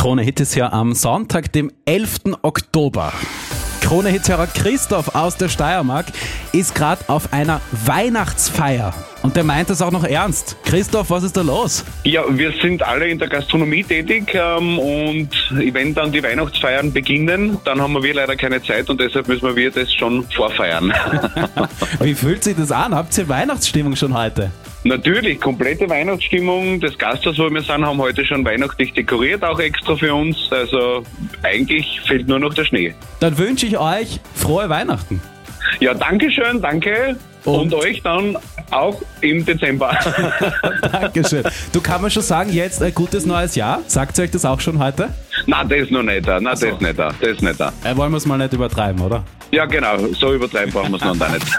Krone-Hit ist ja am Sonntag, dem 11. Oktober. Krone-Hit-Hörer Christoph aus der Steiermark ist gerade auf einer Weihnachtsfeier. Und der meint das auch noch ernst. Christoph, was ist da los? Ja, wir sind alle in der Gastronomie tätig und wenn dann die Weihnachtsfeiern beginnen, dann haben wir leider keine Zeit und deshalb müssen wir das schon vorfeiern. Wie fühlt sich das an? Habt ihr Weihnachtsstimmung schon heute? Natürlich, komplette Weihnachtsstimmung. Das Gasthaus, wo wir sind, haben heute schon weihnachtlich dekoriert, auch extra für uns. Also eigentlich fehlt nur noch der Schnee. Dann wünsche ich euch frohe Weihnachten. Ja, dankeschön, danke. Und euch dann auch im Dezember. Dankeschön. Du, kann man schon sagen, jetzt ein gutes neues Jahr? Sagt ihr euch das auch schon heute? Nein, das ist noch nicht da. Das ist nicht da. Wollen wir es mal nicht übertreiben, oder? Ja, genau. So übertreiben brauchen wir es noch nicht.